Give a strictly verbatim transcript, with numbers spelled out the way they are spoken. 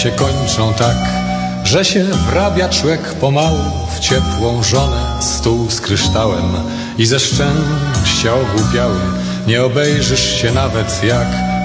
się kończą tak, że się wrabia człek pomału w ciepłą żonę, stół z kryształem i ze szczęścia ogłupiały. Nie obejrzysz się nawet jak